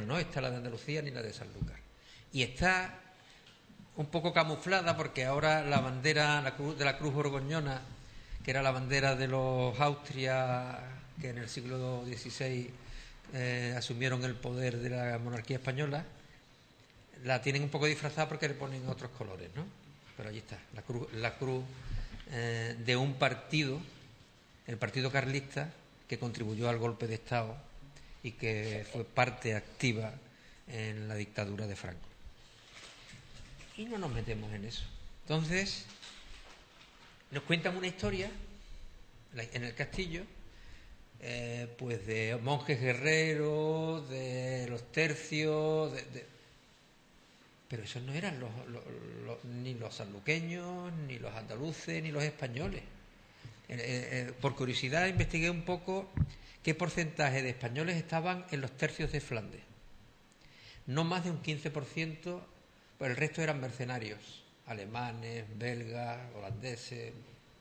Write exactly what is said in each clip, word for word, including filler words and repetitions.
no está la de Andalucía ni la de Sanlúcar. Y está un poco camuflada porque ahora la bandera la cruz, de la Cruz Borgoñona, que era la bandera de los Austria, que en el siglo dieciséis eh, asumieron el poder de la monarquía española, la tienen un poco disfrazada porque le ponen otros colores, ¿no? Pero allí está, la cruz, la cruz eh, de un partido, el Partido Carlista, que contribuyó al golpe de Estado y que fue parte activa en la dictadura de Franco. Y no nos metemos en eso. Entonces, nos cuentan una historia en el castillo, eh, pues de monjes guerreros, de los tercios, de, de... pero esos no eran los, los, los, ni los sanluqueños, ni los andaluces, ni los españoles. Eh, eh, por curiosidad investigué un poco qué porcentaje de españoles estaban en los tercios de Flandes. No más de un quince por ciento, pero el resto eran mercenarios, alemanes, belgas, holandeses.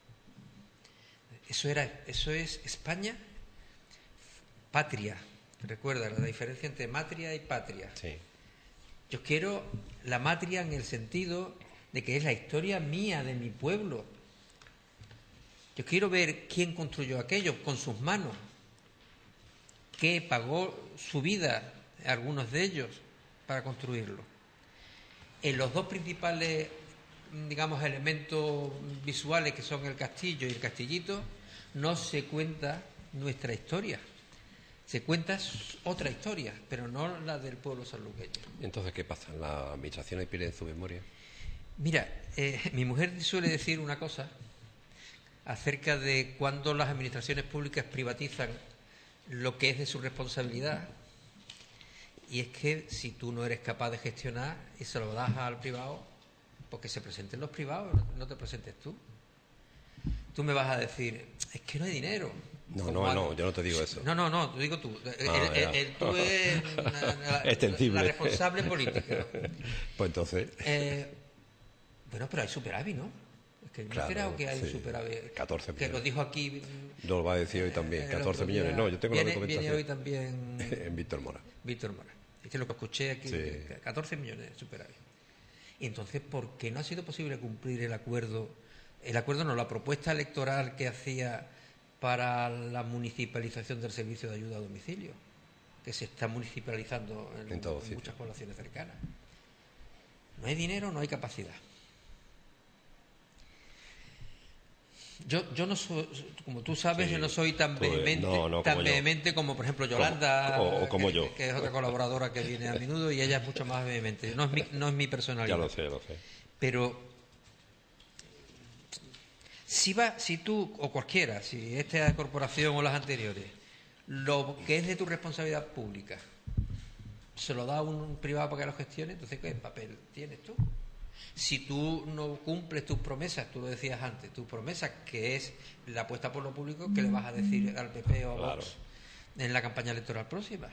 Eso era, eso es España, patria. Recuerda la diferencia entre matria y patria. Sí. Yo quiero la matria en el sentido de que es la historia mía, de mi pueblo. Yo quiero ver quién construyó aquello con sus manos, qué pagó su vida, algunos de ellos, para construirlo. En los dos principales, digamos, elementos visuales, que son el castillo y el castillito, no se cuenta nuestra historia. Se cuenta otra historia, pero no la del pueblo sanluqueño. Entonces, ¿qué pasa? ¿La administración pierde en su memoria? Mira, eh, mi mujer suele decir una cosa acerca de cuando las administraciones públicas privatizan lo que es de su responsabilidad, y es que si tú no eres capaz de gestionar y se lo das al privado, pues que se presenten los privados, no te presentes tú. Tú me vas a decir, es que no hay dinero. No, no, no, yo no te digo eso. No, no, no, te digo tú. Ah, el, el, el, tú es la, extensible. La responsable política. Pues entonces... Eh, bueno, pero hay superávit, ¿no? Es que claro, no creo que hay sí. un superávit. catorce millones. Que lo dijo aquí... Lo va a decir hoy también, catorce millones. No, yo tengo viene, la documentación. Viene hoy también... en Víctor Mora. Víctor Mora. Es que lo que escuché aquí, sí. catorce millones de superávit. Y entonces, ¿por qué no ha sido posible cumplir el acuerdo? El acuerdo no, la propuesta electoral que hacía para la municipalización del servicio de ayuda a domicilio, que se está municipalizando en, en, en muchas poblaciones cercanas. No hay dinero, no hay capacidad. Yo, yo no soy, como tú sabes, sí, yo no soy tan vehemente, no, no, tan como, vehemente como, por ejemplo, Yolanda, como, o como que, yo. que es otra colaboradora que viene a menudo, y ella es mucho más vehemente. No es mi, no es mi personalidad. Ya lo sé, lo sé. Pero si va, si tú o cualquiera, si esta corporación o las anteriores, lo que es de tu responsabilidad pública se lo da a un privado para que lo gestione, entonces ¿qué papel tienes tú? Si tú no cumples tus promesas, tú lo decías antes, tus promesas, que es la apuesta por lo público, ¿qué le vas a decir al P P o a Vox claro. en la campaña electoral próxima?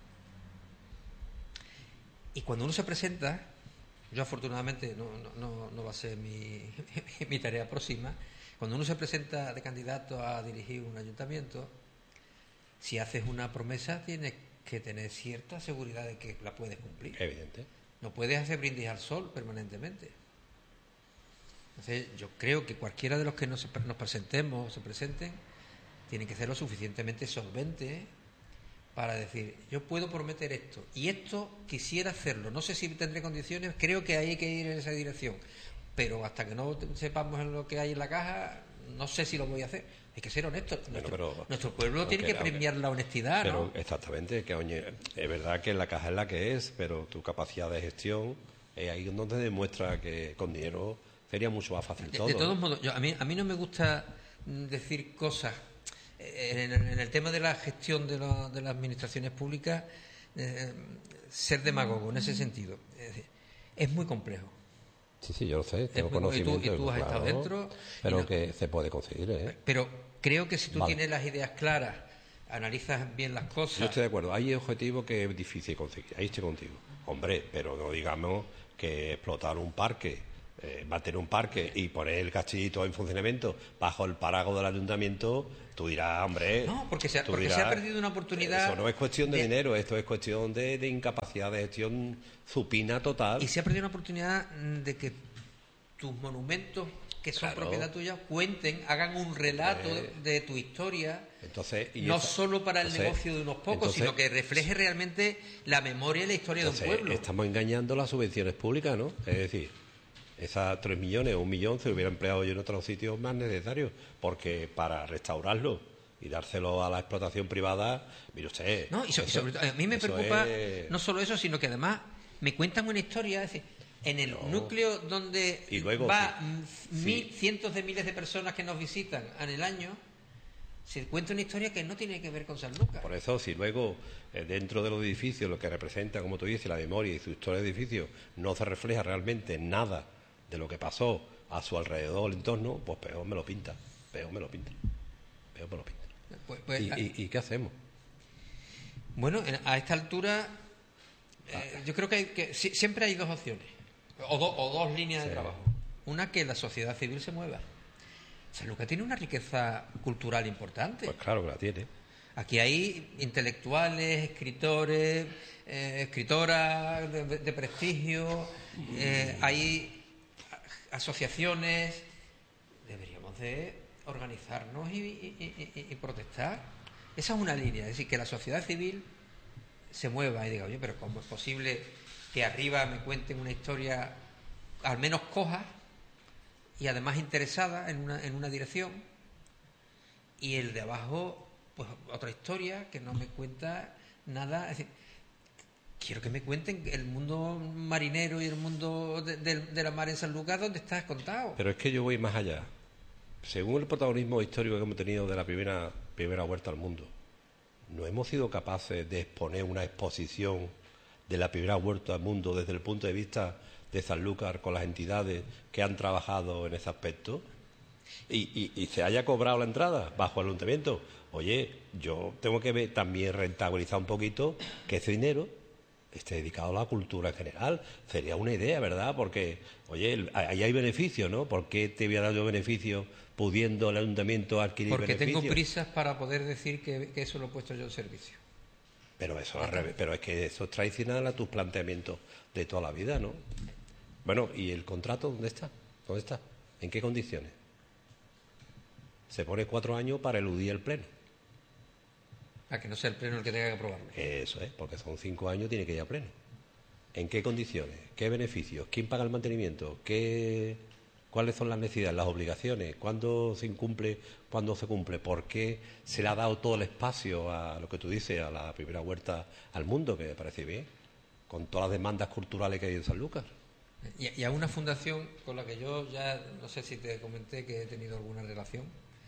Y cuando uno se presenta, yo afortunadamente no, no, no, no va a ser mi, mi tarea próxima, cuando uno se presenta de candidato a dirigir un ayuntamiento, si haces una promesa tienes que tener cierta seguridad de que la puedes cumplir. Evidente. No puedes hacer brindis al sol permanentemente. Entonces, yo creo que cualquiera de los que nos, nos presentemos o se presenten tiene que ser lo suficientemente solvente para decir, yo puedo prometer esto y esto quisiera hacerlo. No sé si tendré condiciones, creo que hay que ir en esa dirección, pero hasta que no sepamos lo que hay en la caja, no sé si lo voy a hacer. Hay que ser honestos. Bueno, nuestro, pero, nuestro pueblo okay, tiene que premiar okay. la honestidad, pero ¿no? Exactamente, que oye, es verdad que la caja es la que es, pero tu capacidad de gestión es ahí donde demuestra que con dinero sería mucho más fácil de, todo. De todos modos, yo, a, mí, a mí no me gusta decir cosas en el, en el tema de la gestión de, lo, de las administraciones públicas, eh, ser demagogo en ese sentido. Es decir, es muy complejo. Sí, sí, yo lo sé, tengo muy, conocimiento. Y tú, y tú has claro, estado dentro. Pero no, que se puede conseguir, ¿eh? Pero creo que si tú vale. tienes las ideas claras, analizas bien las cosas... Yo estoy de acuerdo, hay objetivos que es difícil conseguir, ahí estoy contigo. Hombre, pero no digamos que explotar un parque eh, mantener un parque y poner el castillito en funcionamiento bajo el paraguas del ayuntamiento, tú dirás, hombre... No, porque se ha, porque dirás, se ha perdido una oportunidad... Eso no es cuestión de, de dinero, esto es cuestión de, de incapacidad de gestión supina total. Y se ha perdido una oportunidad de que tus monumentos, que son claro. propiedad tuya, cuenten, hagan un relato eh, de tu historia, entonces, y no esa, solo para el entonces, negocio de unos pocos, entonces, sino que refleje realmente la memoria y la historia entonces, de un pueblo. Estamos engañando las subvenciones públicas, ¿no? Es decir, esas tres millones o un millón se hubiera empleado yo en otros sitios más necesarios, porque para restaurarlo y dárselo a la explotación privada, mire usted... No, y, so, eso, y sobre todo, a mí me preocupa es... no solo eso, sino que además me cuentan una historia, es decir, en el no. núcleo donde y luego, va sí, mil, sí. cientos de miles de personas que nos visitan en el año, se cuenta una historia que no tiene que ver con Sanlúcar. Por eso, si luego eh, dentro de los edificios lo que representa, como tú dices, la memoria y su historia de edificio no se refleja realmente nada de lo que pasó a su alrededor, el entorno, pues peor me lo pinta, peor me lo pinta, peor me lo pinta. Pues, pues, ¿Y, y, ¿Y qué hacemos? Bueno, a esta altura eh, yo creo que, hay, que siempre hay dos opciones o, do, o dos líneas sí. de trabajo. Una, que la sociedad civil se mueva. Sanlúcar tiene una riqueza cultural importante. Pues claro que la tiene. Aquí hay intelectuales, escritores, eh, escritoras de, de prestigio, eh, hay asociaciones. Deberíamos de organizarnos y, y, y, y protestar. Esa es una línea, es decir, que la sociedad civil se mueva y diga, oye, pero ¿cómo es posible que arriba me cuenten una historia al menos coja y además interesada en una, en una dirección, y el de abajo, pues otra historia que no me cuenta nada? Es decir, quiero que me cuenten el mundo marinero y el mundo de, de, de la mar en Sanlúcar, donde está contado. Pero es que yo voy más allá. Según el protagonismo histórico que hemos tenido de la primera, primera vuelta al mundo, ¿no hemos sido capaces de exponer una exposición de la primera vuelta al mundo desde el punto de vista de Sanlúcar con las entidades que han trabajado en ese aspecto? Y, y, y se haya cobrado la entrada bajo el ayuntamiento. Oye, yo tengo que ver, también rentabilizar un poquito que ese dinero esté dedicado a la cultura en general. Sería una idea, ¿verdad? Porque, oye, ahí hay beneficios, ¿no? ¿Por qué te voy a dar yo beneficios pudiendo el ayuntamiento adquirir Porque beneficios? Porque tengo prisas para poder decir que, que eso lo he puesto yo en servicio. Pero eso al revés, pero es que eso es traicionar a tus planteamientos de toda la vida, ¿no? Bueno, ¿y el contrato dónde está? ¿Dónde está? ¿En qué condiciones? Se pone cuatro años para eludir el pleno. A que no sea el pleno el que tenga que aprobarlo. Eso es, porque son cinco años, tiene que ir a pleno. ¿En qué condiciones? ¿Qué beneficios? ¿Quién paga el mantenimiento? ¿Qué, ¿Cuáles son las necesidades, las obligaciones? ¿Cuándo se incumple? ¿Cuándo se cumple? ¿Por qué se le ha dado todo el espacio a lo que tú dices, a la primera vuelta al mundo, que me parece bien, con todas las demandas culturales que hay en Sanlúcar? Y, y a una fundación con la que yo ya, no sé si te comenté que he tenido alguna relación,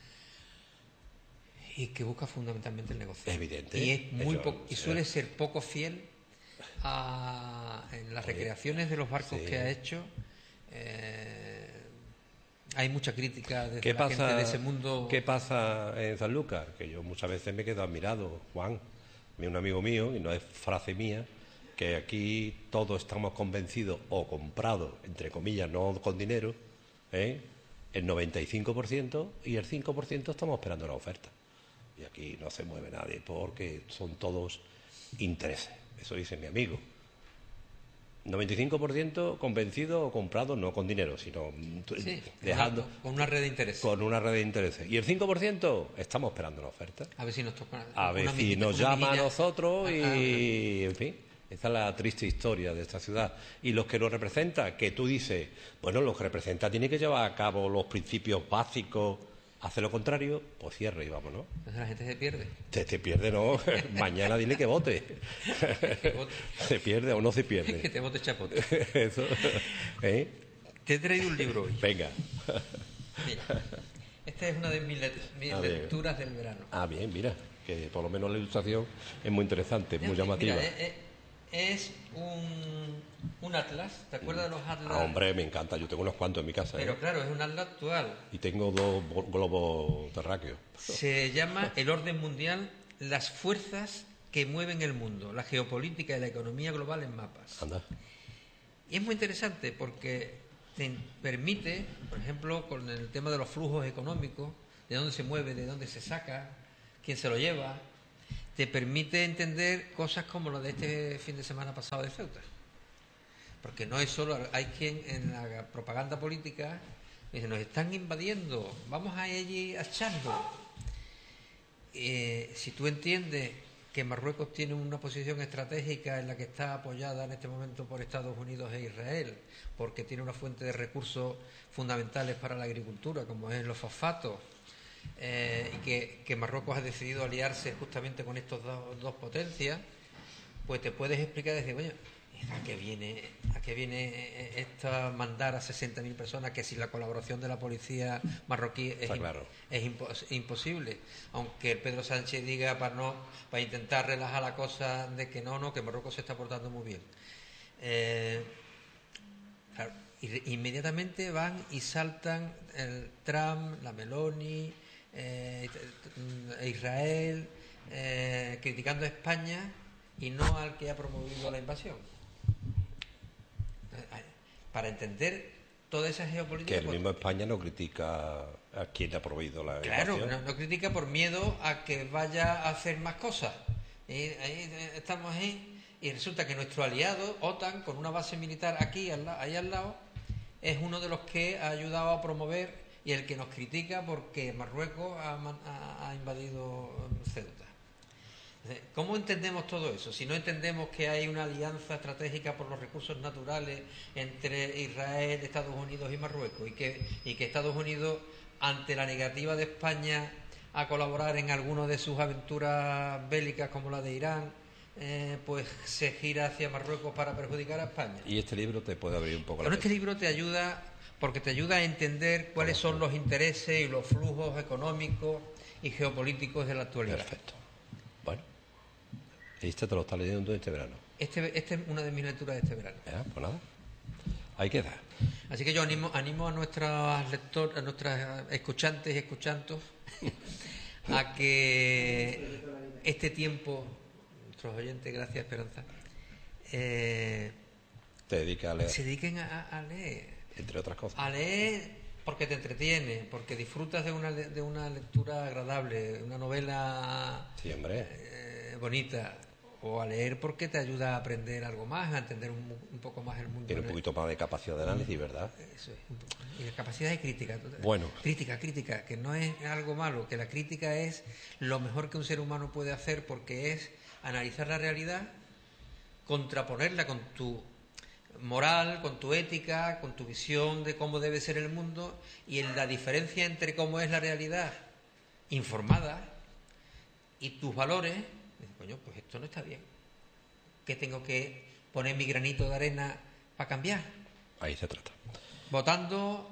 y que busca fundamentalmente el negocio. Evidente. Y, es muy Eso, y suele ser poco fiel a, en las recreaciones de los barcos sí. que ha hecho. Eh, hay mucha crítica desde ¿Qué la pasa, gente de ese mundo. ¿Qué pasa en Sanlúcar? Que yo muchas veces me quedo admirado, Juan, un amigo mío, y no es frase mía, que aquí todos estamos convencidos o comprados, entre comillas, no con dinero, ¿eh? el noventa y cinco por ciento, y el cinco por ciento estamos esperando la oferta. Y aquí no se mueve nadie porque son todos intereses. Eso dice mi amigo. noventa y cinco por ciento convencido o comprado, no con dinero, sino sí, dejando con una red de intereses. Con una red de intereses. Y el cinco por ciento estamos esperando la oferta. A ver si nos toca. A ver si minita, nos llama minilla. a nosotros y, ah, ah, en fin, esa es la triste historia de esta ciudad. Y los que nos representan, que tú dices, bueno, los que representan tienen que llevar a cabo los principios básicos. Hace lo contrario, pues cierre y vámonos. Entonces la gente se pierde. Te, te pierde, no. Mañana dile que vote. que vote. Se pierde o no se pierde. Que te vote chapote. Eso. ¿Eh? Te he traído un libro hoy. Venga. Mira, esta es una de mis, let mis ah, lecturas del verano. Ah, bien, mira. Que por lo menos la ilustración es muy interesante, muy mira, llamativa. Mira, eh, eh, es un, un atlas. ¿Te acuerdas de los atlas? Ah, hombre, me encanta. Yo tengo unos cuantos en mi casa. Pero ¿eh? claro, es un atlas actual. Y tengo dos globos terráqueos. Se llama El orden mundial, las fuerzas que mueven el mundo, la geopolítica y la economía global en mapas. Anda. Y es muy interesante porque te permite, por ejemplo, con el tema de los flujos económicos, de dónde se mueve, de dónde se saca, quién se lo lleva, te permite entender cosas como lo de este fin de semana pasado de Ceuta. Porque no es solo, hay quien en la propaganda política dice, nos están invadiendo, vamos a allí a echarlo. Eh, si tú entiendes que Marruecos tiene una posición estratégica en la que está apoyada en este momento por Estados Unidos e Israel, porque tiene una fuente de recursos fundamentales para la agricultura, como es los fosfatos, eh, y que, que Marruecos ha decidido aliarse justamente con estas dos, dos potencias, pues te puedes explicar desde, bueno, ¿a qué viene, a qué viene esta mandar a sesenta mil personas que sin la colaboración de la policía marroquí es, claro. es impos, imposible? Aunque el Pedro Sánchez diga para no para intentar relajar la cosa de que no, no, que Marruecos se está portando muy bien. Eh, claro, inmediatamente van y saltan el Trump, la Meloni, eh, Israel, eh, criticando a España y no al que ha promovido la invasión. Para entender toda esa geopolítica... Que el mismo España no critica a quien ha promovido la Claro, invasión. no, no critica por miedo a que vaya a hacer más cosas. Y ahí estamos ahí y resulta que nuestro aliado, OTAN, con una base militar aquí, al, ahí al lado, es uno de los que ha ayudado a promover y el que nos critica porque Marruecos ha, ha, ha invadido Ceuta. ¿Cómo entendemos todo eso? Si no entendemos que hay una alianza estratégica por los recursos naturales entre Israel, Estados Unidos y Marruecos y que, y que Estados Unidos, ante la negativa de España a colaborar en alguna de sus aventuras bélicas como la de Irán, eh, pues se gira hacia Marruecos para perjudicar a España. Y este libro te puede abrir un poco la Pero mente. este libro te ayuda porque te ayuda a entender cuáles son los intereses y los flujos económicos y geopolíticos de la actualidad. Perfecto. Bueno. ¿Y este te lo estás leyendo este verano? Este, este es una de mis lecturas de este verano. Ya, pues nada. Ahí queda. Así que yo animo, animo a nuestras lectores, a nuestras escuchantes y escuchantos a que este tiempo, nuestros oyentes, gracias Esperanza, eh, te dedica a leer. Se dediquen a, a leer. Entre otras cosas. A leer porque te entretiene, porque disfrutas de una, de una lectura agradable, una novela sí, hombre. Eh, bonita. O a leer porque te ayuda a aprender algo más, a entender un, un poco más el mundo. Tiene un poquito más de capacidad de análisis, ¿verdad? Eso es. Y de capacidad de crítica. Bueno. Crítica, crítica, que no es algo malo, que la crítica es lo mejor que un ser humano puede hacer porque es analizar la realidad, contraponerla con tu moral, con tu ética, con tu visión de cómo debe ser el mundo y en la diferencia entre cómo es la realidad informada y tus valores. Coño, pues esto no está bien. ¿Qué tengo que poner mi granito de arena para cambiar? Ahí se trata. ¿Votando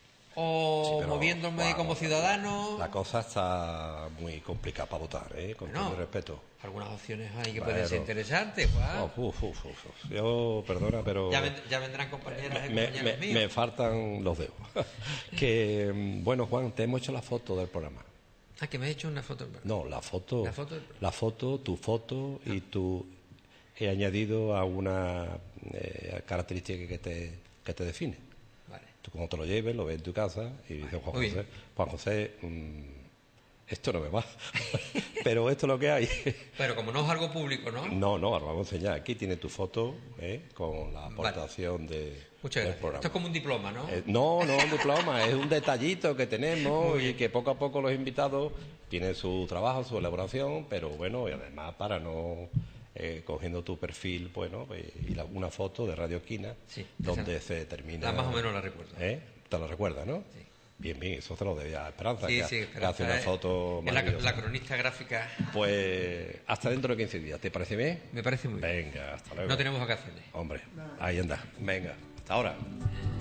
o sí, moviéndome wow, como ciudadano? La cosa está muy complicada para votar, ¿eh? Con bueno, todo el respeto. Algunas opciones hay que bueno, pueden ser interesantes. Wow. Uf, uf, uf, uf. Yo, perdona, pero... Ya, ven, ya vendrán compañeras y me, compañeros me, míos. Me faltan los dedos. Que, bueno, Juan, te hemos hecho la foto del programa. Ah, que me he hecho una foto. No, la foto, la foto, la foto tu foto ah. y tu he añadido a una eh, característica que te, que te define. Vale. Tú como te lo lleves, lo ves en tu casa y dices, Juan Muy José, bien. Juan José, mmm, esto no me va, pero esto es lo que hay. Pero como no es algo público, ¿no? No, no, ahora vamos a enseñar. Aquí tiene tu foto eh, con la aportación vale. de... Muchas gracias. Esto es como un diploma, ¿no? Eh, no, no es un diploma, es un detallito que tenemos y que poco a poco los invitados tienen su trabajo, su elaboración, pero bueno, y además para no... Eh, cogiendo tu perfil, bueno, pues, y la, una foto de Radio Esquina, sí, donde se determina... La más o menos la recuerdo. ¿Eh? ¿Te lo recuerdas, no? Sí. Bien, bien, eso te lo debía a Esperanza, sí, que, sí, que hace una foto es la, la cronista gráfica. Pues hasta dentro de quince días, ¿te parece bien? Me parece muy bien. Venga, hasta luego. No tenemos vacaciones. Hombre, ahí anda. Venga, hasta ahora.